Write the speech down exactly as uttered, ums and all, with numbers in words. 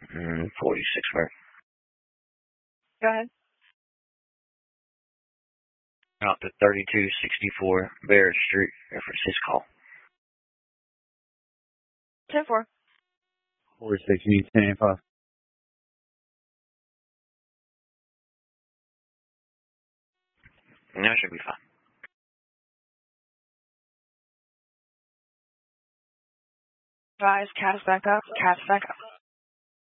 Mm, forty-six Merck. Go ahead. Out to thirty-two sixty-four Barrett Street, reference his call. ten four. forty-six East, ten five. That should be fine. Rise, cast back up, cast back up.